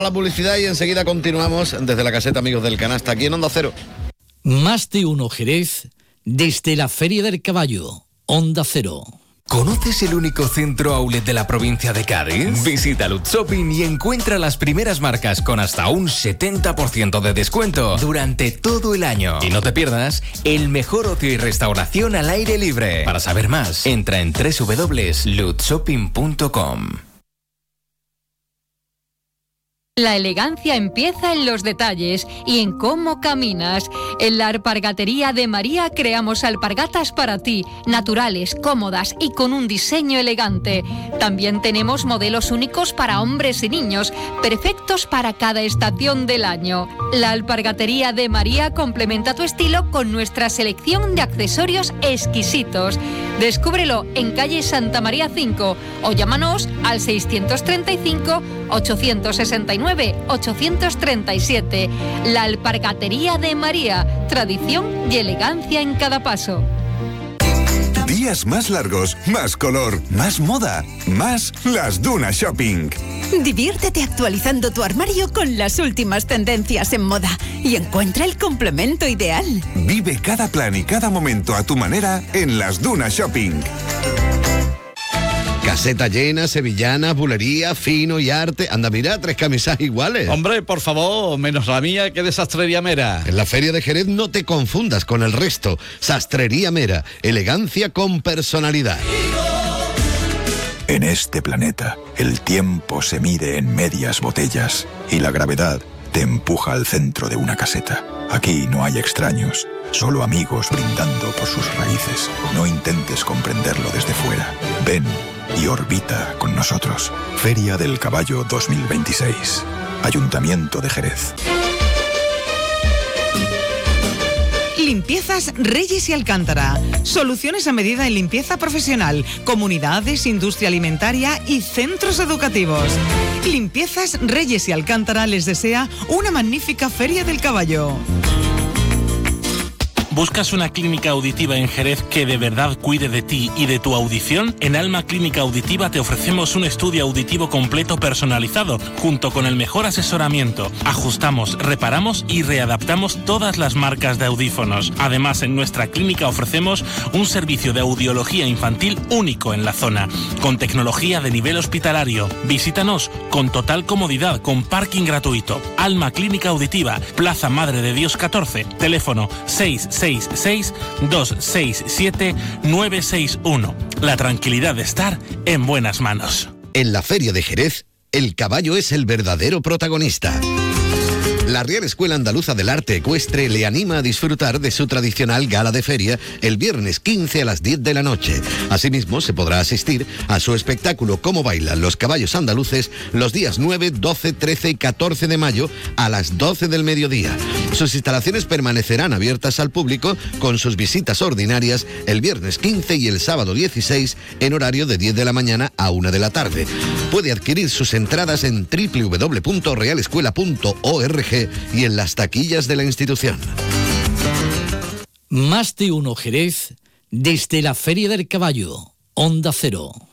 La publicidad y enseguida continuamos desde la caseta Amigos del Canasta, aquí en Onda Cero. Más de uno Jerez, desde la Feria del Caballo, Onda Cero. ¿Conoces el único centro outlet de la provincia de Cádiz? Visita Lutz Shopping y encuentra las primeras marcas con hasta un 70% de descuento durante todo el año. Y no te pierdas el mejor ocio y restauración al aire libre. Para saber más, entra en www.lutzshopping.com. La elegancia empieza en los detalles y en cómo caminas. En la Alpargatería de María creamos alpargatas para ti, naturales, cómodas y con un diseño elegante. También tenemos modelos únicos para hombres y niños, perfectos para cada estación del año. La Alpargatería de María complementa tu estilo con nuestra selección de accesorios exquisitos. Descúbrelo en calle Santa María 5 o llámanos al 635 869 837. La Alpargatería de María, tradición y elegancia en cada paso. Días más largos, más color, más moda, más Las Dunas Shopping. Diviértete actualizando tu armario con las últimas tendencias en moda y encuentra el complemento ideal. Vive cada plan y cada momento a tu manera en Las Dunas Shopping. Caseta llena, sevillana, bulería, fino y arte. Anda, mira, 3 camisas iguales. Hombre, por favor, menos la mía, que de Sastrería Mera. En la Feria de Jerez no te confundas con el resto. Sastrería Mera, elegancia con personalidad. En este planeta, el tiempo se mide en medias botellas y la gravedad te empuja al centro de una caseta. Aquí no hay extraños, solo amigos brindando por sus raíces. No intentes comprenderlo desde fuera. Ven y orbita con nosotros. Feria del Caballo 2026. Ayuntamiento de Jerez. Limpiezas Reyes y Alcántara. Soluciones a medida en limpieza profesional, comunidades, industria alimentaria y centros educativos. Limpiezas Reyes y Alcántara les desea una magnífica Feria del Caballo. ¿Buscas una clínica auditiva en Jerez que de verdad cuide de ti y de tu audición? En Alma Clínica Auditiva te ofrecemos un estudio auditivo completo personalizado, junto con el mejor asesoramiento. Ajustamos, reparamos y readaptamos todas las marcas de audífonos. Además, en nuestra clínica ofrecemos un servicio de audiología infantil único en la zona, con tecnología de nivel hospitalario. Visítanos con total comodidad, con parking gratuito. Alma Clínica Auditiva, Plaza Madre de Dios 14, teléfono 666-267-961. La tranquilidad de estar en buenas manos. En la Feria de Jerez, el caballo es el verdadero protagonista. La Real Escuela Andaluza del Arte Ecuestre le anima a disfrutar de su tradicional gala de feria el viernes 15 a las 10 de la noche. Asimismo, se podrá asistir a su espectáculo Cómo bailan los caballos andaluces los días 9, 12, 13 y 14 de mayo a las 12 del mediodía. Sus instalaciones permanecerán abiertas al público con sus visitas ordinarias el viernes 15 y el sábado 16 en horario de 10 de la mañana a 1 de la tarde. Puede adquirir sus entradas en www.realescuela.org y en las taquillas de la institución. Más de uno Jerez, desde la Feria del Caballo, Onda Cero.